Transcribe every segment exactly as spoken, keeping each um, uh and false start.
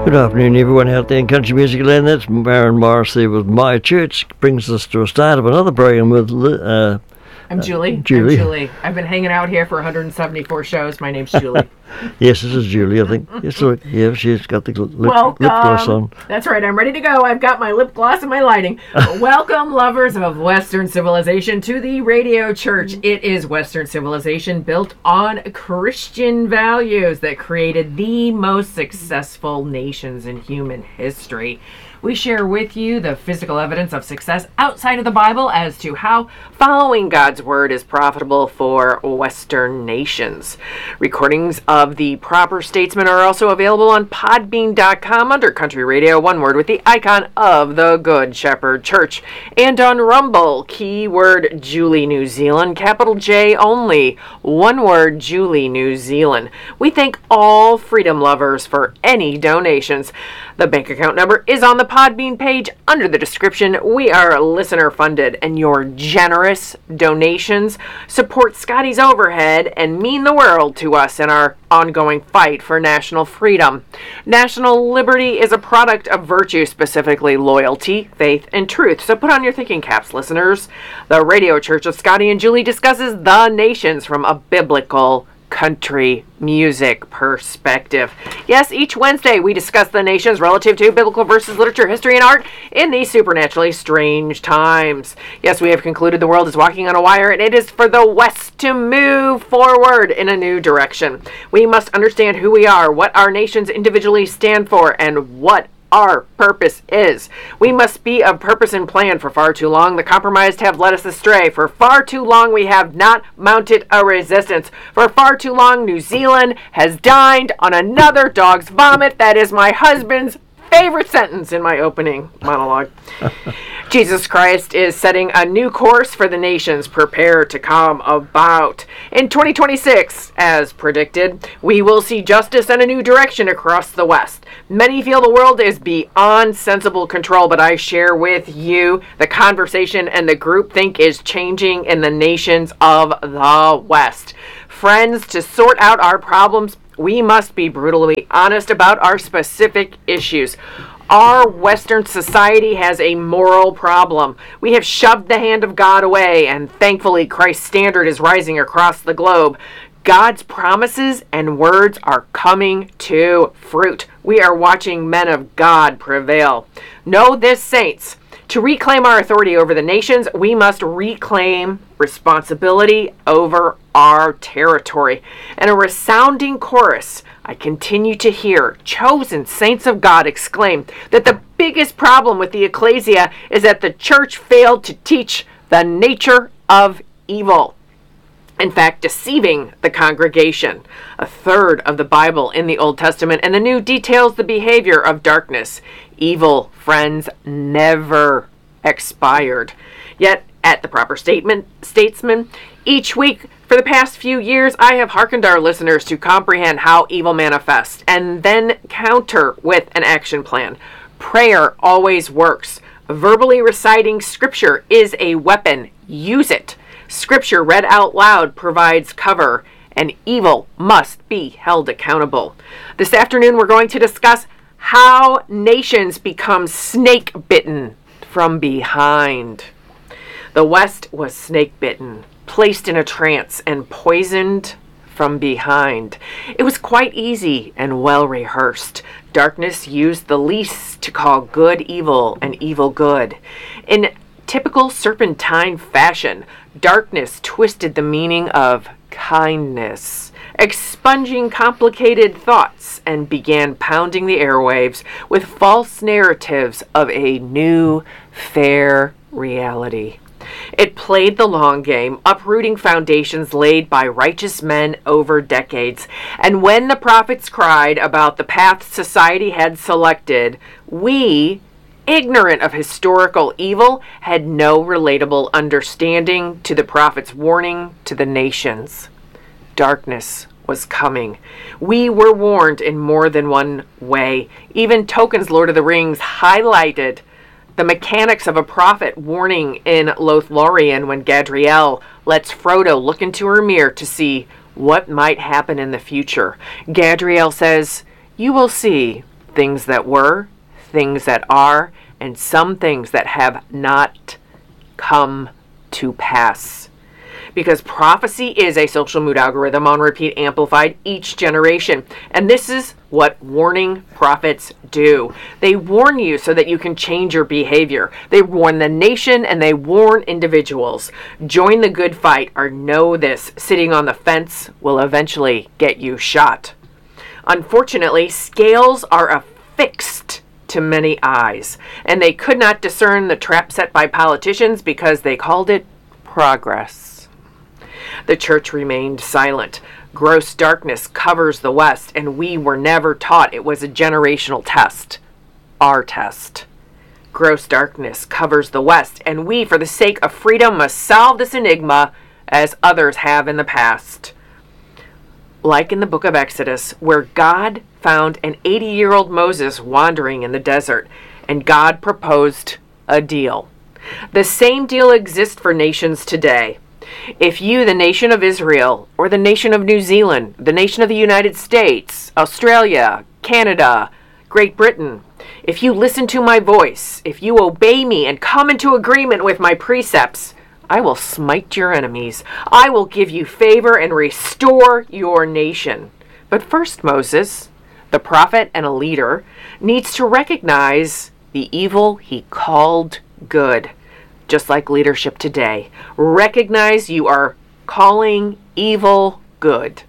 Good afternoon, everyone out there in country music land. That's Baron Morrissey with My Church. Brings us to a start of another program with uh, I'm Julie. Uh, Julie. I'm Julie. I've been hanging out here for one hundred seventy-four shows. My name's Julie. Yes, this is Julie, I think. Yes, look, yeah, she's got the lip, Welcome. lip gloss on. That's right. I'm ready to go. I've got my lip gloss and my lighting. Welcome, lovers of Western civilization, to the Radio Church. It is Western civilization built on Christian values that created the most successful nations in human history. We share with you the physical evidence of success outside of the Bible as to how following God's Word is profitable for Western nations. Recordings of the Proper Statesman are also available on podbean dot com under Country Radio, one word with the icon of the Good Shepherd Church, and on Rumble, keyword Julie New Zealand, capital J only, one word Julie New Zealand. We thank all freedom lovers for any donations. The bank account number is on the Podbean page under the description. We are listener funded, and your generous donations support Scotty's overhead and mean the world to us in our ongoing fight for national freedom. National liberty is a product of virtue, specifically loyalty, faith, and truth. So put on your thinking caps, listeners. The Radio Church of Scotty and Julie discusses the nations from a biblical country music perspective. Yes, each Wednesday we discuss the nations relative to biblical verses, literature, history, and art in these supernaturally strange times. Yes, we have concluded the world is walking on a wire, and it is for the West to move forward in a new direction. We must understand who we are, what our nations individually stand for, and what our purpose is. We must be of purpose and plan. For far too long, the compromised have led us astray. For far too long, we have not mounted a resistance. For far too long, New Zealand has dined on another dog's vomit. That is my husband's favorite sentence in my opening monologue. Jesus Christ is setting a new course for the nations. Prepare to come about. In twenty twenty-six, as predicted, we will see justice and a new direction across the West. Many feel the world is beyond sensible control, but I share with you the conversation and the groupthink is changing in the nations of the West. Friends, to sort out our problems, we must be brutally honest about our specific issues. Our Western society has a moral problem. We have shoved the hand of God away, and thankfully Christ's standard is rising across the globe. God's promises and words are coming to fruit. We are watching men of God prevail. Know this, saints. To reclaim our authority over the nations, we must reclaim responsibility over our territory. And a resounding chorus I continue to hear chosen saints of God exclaim that the biggest problem with the ecclesia is that the church failed to teach the nature of evil. In fact, deceiving the congregation. A third of the Bible in the Old Testament and the New details the behavior of darkness. Evil, friends, never expired. Yet, at the Proper Statement, Statesman, each week for the past few years, I have hearkened our listeners to comprehend how evil manifests and then counter with an action plan. Prayer always works. Verbally reciting scripture is a weapon. Use it. Scripture read out loud provides cover, and evil must be held accountable. This afternoon, we're going to discuss how nations become snake-bitten from behind. The West was snake-bitten, placed in a trance, and poisoned from behind. It was quite easy and well-rehearsed. Darkness used the least to call good evil and evil good. In typical serpentine fashion, darkness twisted the meaning of kindness, expunging complicated thoughts, and began pounding the airwaves with false narratives of a new, fair reality. It played the long game, uprooting foundations laid by righteous men over decades. And when the prophets cried about the path society had selected, we, ignorant of historical evil, had no relatable understanding to the prophet's warning to the nations. Darkness was coming. We were warned in more than one way. Even Tolkien's Lord of the Rings highlighted the mechanics of a prophet warning in Lothlorien when Gadriel lets Frodo look into her mirror to see what might happen in the future. Gadriel says, "You will see things that were, things that are, and some things that have not come to pass. Because prophecy is a social mood algorithm on repeat, amplified each generation. And this is what warning prophets do. They warn you so that you can change your behavior. They warn the nation and they warn individuals. Join the good fight, or know this: sitting on the fence will eventually get you shot. Unfortunately, scales are affixed to many eyes, and they could not discern the trap set by politicians because they called it progress. The church remained silent. Gross darkness covers the West, and we were never taught it was a generational test. Our test. Gross darkness covers the West, and we, for the sake of freedom, must solve this enigma as others have in the past. Like in the book of Exodus, where God found an eighty-year-old Moses wandering in the desert, and God proposed a deal. The same deal exists for nations today. If you, the nation of Israel, or the nation of New Zealand, the nation of the United States, Australia, Canada, Great Britain, if you listen to my voice, if you obey me and come into agreement with my precepts, I will smite your enemies. I will give you favor and restore your nation. But first, Moses, the prophet and a leader, needs to recognize the evil he called good. Just like leadership today. Recognize you are calling evil good.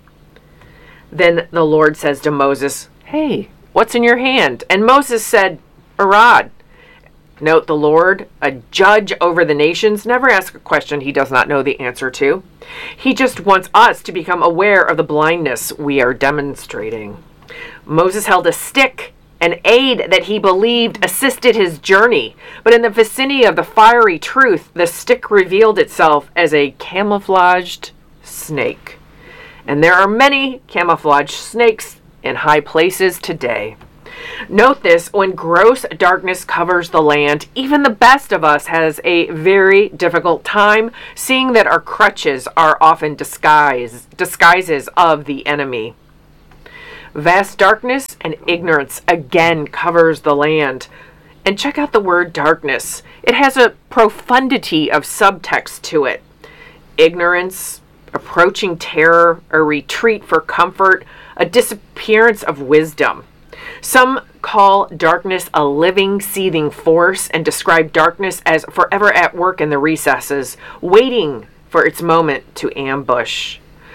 Then the Lord says to Moses, "Hey, what's in your hand?" And Moses said, "A rod." Note, the Lord, a judge over the nations, never asks a question he does not know the answer to. He just wants us to become aware of the blindness we are demonstrating. Moses held a stick, an aid that he believed assisted his journey, but in the vicinity of the fiery truth, the stick revealed itself as a camouflaged snake. And there are many camouflaged snakes in high places today. Note this: when gross darkness covers the land, even the best of us has a very difficult time, seeing that our crutches are often disguise, disguises of the enemy. Vast darkness and ignorance again covers the land. And check out the word darkness. It has a profundity of subtext to it. Ignorance, approaching terror, a retreat for comfort, a disappearance of wisdom. Some call darkness a living, seething force and describe darkness as forever at work in the recesses, waiting for its moment to ambush.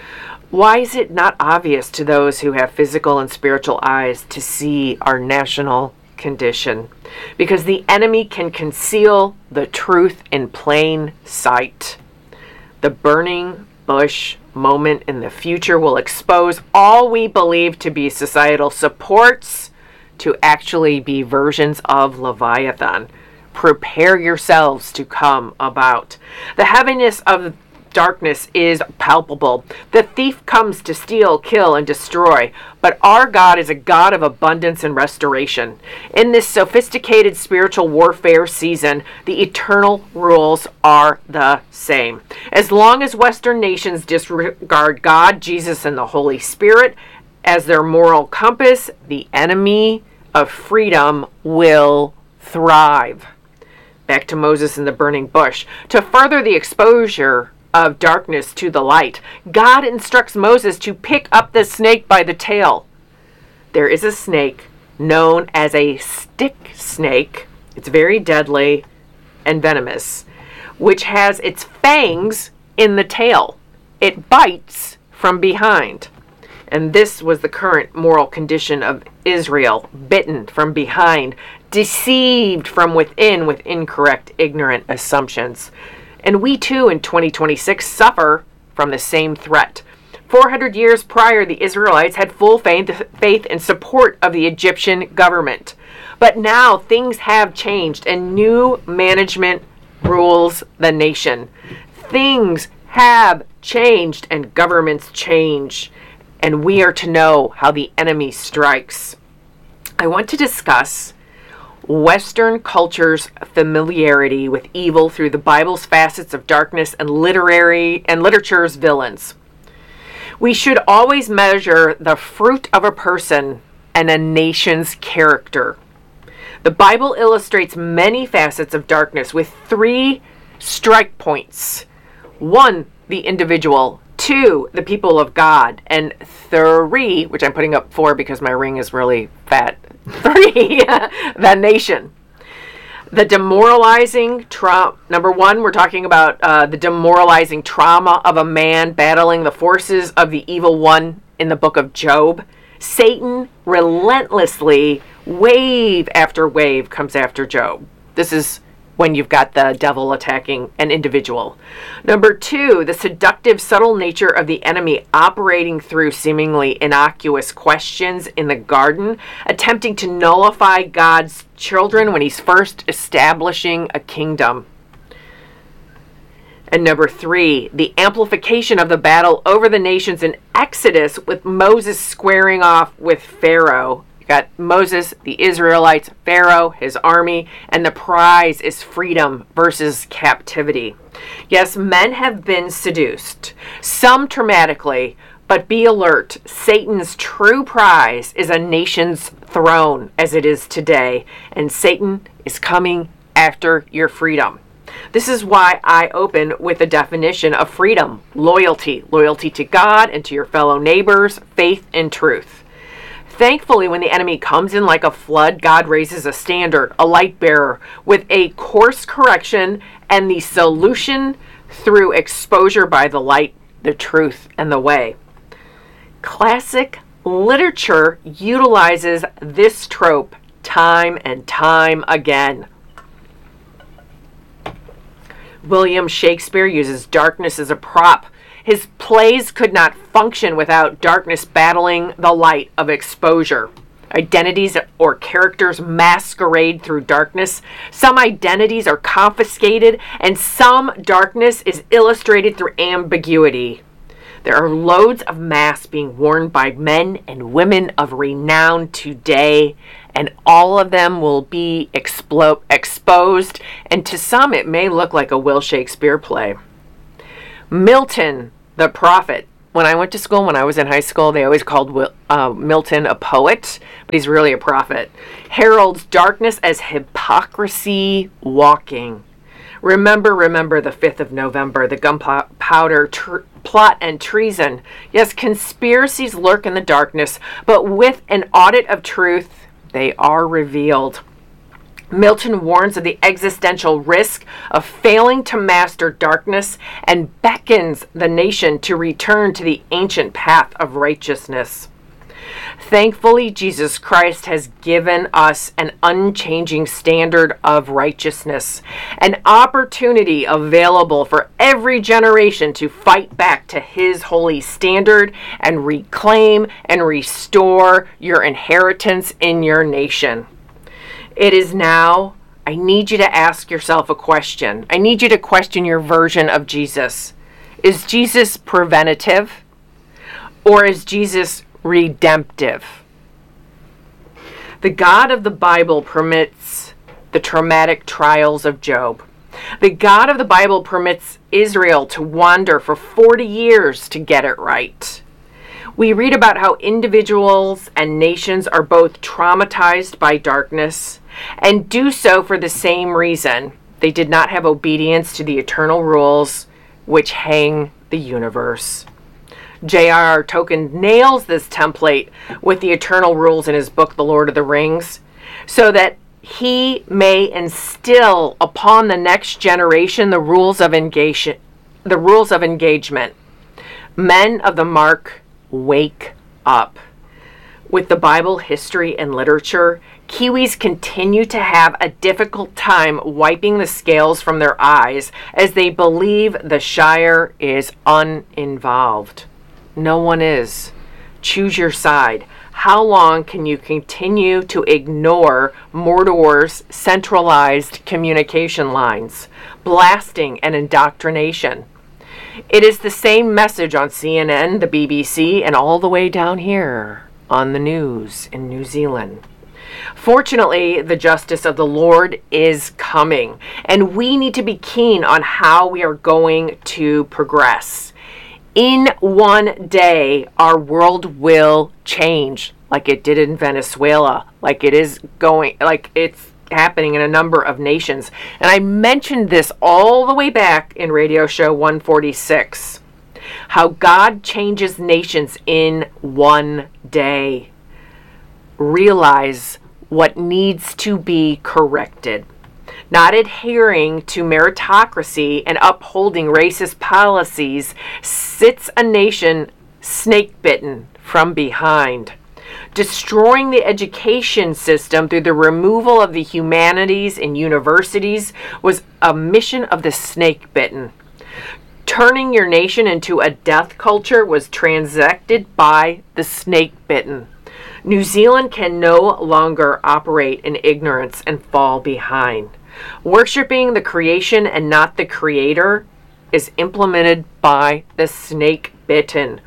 Why is it not obvious to those who have physical and spiritual eyes to see our national condition? Because the enemy can conceal the truth in plain sight. The burning bush moment in the future will expose all we believe to be societal supports to actually be versions of Leviathan. Prepare yourselves to come about. The heaviness of darkness is palpable. The thief comes to steal, kill, and destroy, but our God is a God of abundance and restoration. In this sophisticated spiritual warfare season, the eternal rules are the same. As long as Western nations disregard God, Jesus, and the Holy Spirit as their moral compass, the enemy of freedom will thrive. Back to Moses in the burning bush. To further the exposure of darkness to the light, God instructs Moses to pick up the snake by the tail. There is a snake known as a stick snake. It's very deadly and venomous, which has its fangs in the tail. It bites from behind. And this was the current moral condition of Israel: bitten from behind, deceived from within with incorrect, ignorant assumptions. And we too in twenty twenty-six suffer from the same threat. four hundred years prior, the Israelites had full faith, faith and support of the Egyptian government. But now things have changed and new management rules the nation. Things have changed and governments change. And we are to know how the enemy strikes. I want to discuss Western culture's familiarity with evil through the Bible's facets of darkness and literary and literature's villains. We should always measure the fruit of a person and a nation's character. The Bible illustrates many facets of darkness with three strike points. One, the individual. Two, the people of God. And three, which I'm putting up four because my ring is really fat. Three, the nation. The demoralizing trauma. Number one, we're talking about uh, the demoralizing trauma of a man battling the forces of the evil one in the book of Job. Satan relentlessly, wave after wave, comes after Job. This is when you've got the devil attacking an individual. Number two, the seductive, subtle nature of the enemy operating through seemingly innocuous questions in the garden, attempting to nullify God's children when he's first establishing a kingdom. And number three, the amplification of the battle over the nations in Exodus with Moses squaring off with Pharaoh. You got Moses, the Israelites, Pharaoh, his army, and the prize is freedom versus captivity. Yes, men have been seduced, some traumatically, but be alert. Satan's true prize is a nation's throne, as it is today, and Satan is coming after your freedom. This is why I open with a definition of freedom: loyalty, loyalty to God and to your fellow neighbors, faith and truth. Thankfully, when the enemy comes in like a flood, God raises a standard, a light bearer, with a course correction and the solution through exposure by the light, the truth, and the way. Classic literature utilizes this trope time and time again. William Shakespeare uses darkness as a prop. His plays could not function without darkness battling the light of exposure. Identities or characters masquerade through darkness. Some identities are confiscated, and some darkness is illustrated through ambiguity. There are loads of masks being worn by men and women of renown today, and all of them will be explo- exposed, and to some it may look like a Will Shakespeare play. Milton, the prophet. When I went to school, when I was in high school, they always called Will, uh, Milton a poet, but he's really a prophet. Heralds darkness as hypocrisy walking. Remember, remember the fifth of November, the gunpowder tr- plot and treason. Yes, conspiracies lurk in the darkness, but with an audit of truth, they are revealed. Milton warns of the existential risk of failing to master darkness and beckons the nation to return to the ancient path of righteousness. Thankfully, Jesus Christ has given us an unchanging standard of righteousness, an opportunity available for every generation to fight back to his holy standard and reclaim and restore your inheritance in your nation. It is now, I need you to ask yourself a question. I need you to question your version of Jesus. Is Jesus preventative, or is Jesus redemptive? The God of the Bible permits the traumatic trials of Job. The God of the Bible permits Israel to wander for forty years to get it right. We read about how individuals and nations are both traumatized by darkness and do so for the same reason. They did not have obedience to the eternal rules which hang the universe. J R R. Tolkien nails this template with the eternal rules in his book, The Lord of the Rings, so that he may instill upon the next generation the rules of engagement. The rules of engagement. Men of the mark, wake up. With the Bible, history, and literature, Kiwis continue to have a difficult time wiping the scales from their eyes as they believe the Shire is uninvolved. No one is. Choose your side. How long can you continue to ignore Mordor's centralized communication lines, blasting and indoctrination? It is the same message on C N N, the B B C, and all the way down here on the news in New Zealand. Fortunately, the justice of the Lord is coming, and we need to be keen on how we are going to progress. In one day, our world will change, like it did in Venezuela, like it is going, like it's happening in a number of nations. And I mentioned this all the way back in Radio Show one forty-six, how God changes nations in one day. Realize what needs to be corrected. Not adhering to meritocracy and upholding racist policies sits a nation snake-bitten from behind. Destroying the education system through the removal of the humanities in universities was a mission of the snake-bitten. Turning your nation into a death culture was transacted by the snake-bitten. New Zealand can no longer operate in ignorance and fall behind. Worshipping the creation and not the creator is implemented by the snake-bitten.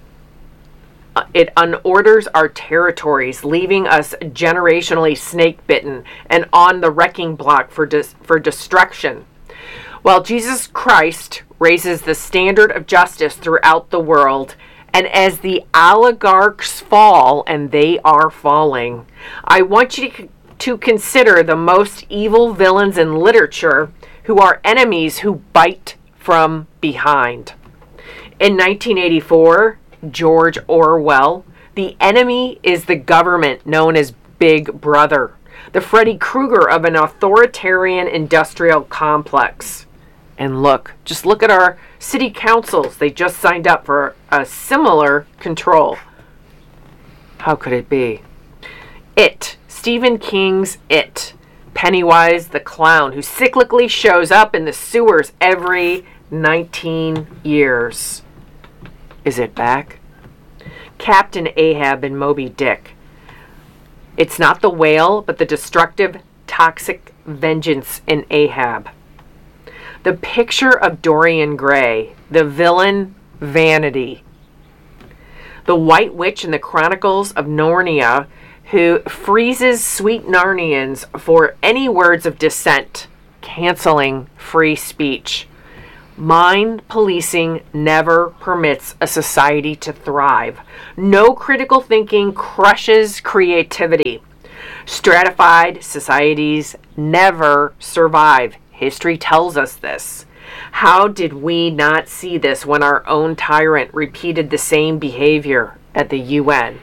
It unorders our territories, leaving us generationally snake-bitten and on the wrecking block for dis- for destruction. While Jesus Christ raises the standard of justice throughout the world, and as the oligarchs fall, and they are falling, I want you to, to consider the most evil villains in literature who are enemies who bite from behind. In nineteen eighty-four, George Orwell, the enemy is the government known as Big Brother, the Freddy Krueger of an authoritarian industrial complex. And look, just look at our city councils. They just signed up for a similar control. How could it be? It, Stephen King's It, Pennywise the clown, who cyclically shows up in the sewers every nineteen years. Is it back? Captain Ahab in Moby Dick. It's not the whale, but the destructive, toxic vengeance in Ahab. The picture of Dorian Gray, the villain Vanity. The White Witch in the Chronicles of Narnia, who freezes sweet Narnians for any words of dissent, canceling free speech. Mind policing never permits a society to thrive. No critical thinking crushes creativity. Stratified societies never survive. History tells us this. How did we not see this when our own tyrant repeated the same behavior at the U N?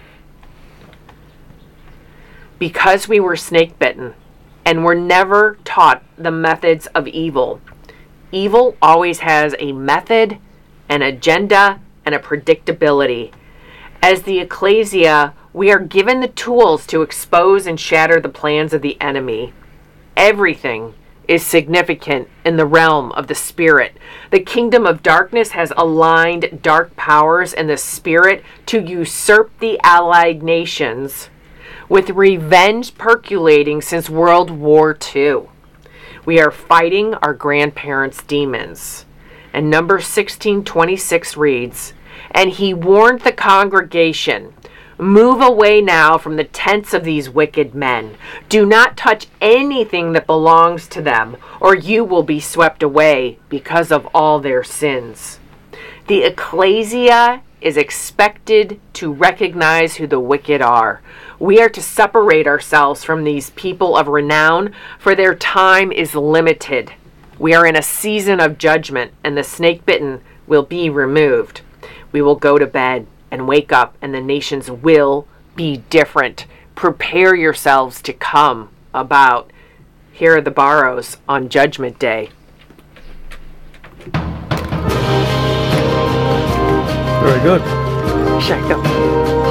Because we were snake-bitten and were never taught the methods of evil. Evil always has a method, an agenda, and a predictability. As the ecclesia, we are given the tools to expose and shatter the plans of the enemy. Everything is significant in the realm of the spirit. The kingdom of darkness has aligned dark powers in the spirit to usurp the allied nations, with revenge percolating since World War Two. We are fighting our grandparents' demons. And number sixteen twenty-six reads, "And he warned the congregation, move away now from the tents of these wicked men. Do not touch anything that belongs to them, or you will be swept away because of all their sins." The ecclesia is expected to recognize who the wicked are. We are to separate ourselves from these people of renown, for their time is limited. We are in a season of judgment, and the snake-bitten will be removed. We will go to bed and wake up, and the nations will be different. Prepare yourselves to come about. Here are the Barrows on Judgment Day. Very good. Check them.